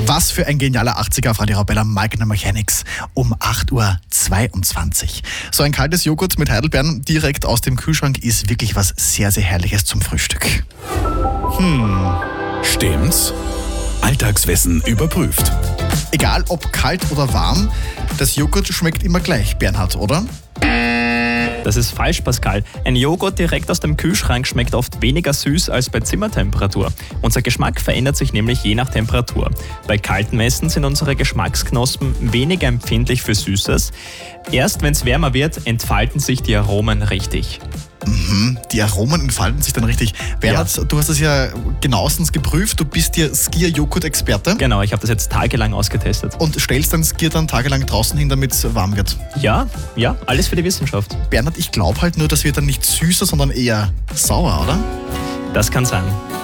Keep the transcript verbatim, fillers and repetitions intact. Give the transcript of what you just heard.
Was für ein genialer achtziger auf Radio Arabella, Mike Mechanics um acht Uhr zweiundzwanzig. So ein kaltes Joghurt mit Heidelbeeren direkt aus dem Kühlschrank ist wirklich was sehr, sehr Herrliches zum Frühstück. Hm, stimmt's? Alltagswissen überprüft. Egal ob kalt oder warm, das Joghurt schmeckt immer gleich, Bernhard, oder? Das ist falsch, Pascal. Ein Joghurt direkt aus dem Kühlschrank schmeckt oft weniger süß als bei Zimmertemperatur. Unser Geschmack verändert sich nämlich je nach Temperatur. Bei kaltem Essen sind unsere Geschmacksknospen weniger empfindlich für Süßes. Erst wenn es wärmer wird, entfalten sich die Aromen richtig. Mhm, die Aromen entfalten sich dann richtig. Bernhard, ja. Du hast das ja genauestens geprüft. Du bist ja Skier-Joghurt-Experte. Genau, ich habe das jetzt tagelang ausgetestet. Und stellst dein Skier dann tagelang draußen hin, damit es warm wird? Ja, ja, alles für die Wissenschaft. Bernhard, ich glaube halt nur, das wird dann nicht süßer, sondern eher sauer, oder? Das kann sein.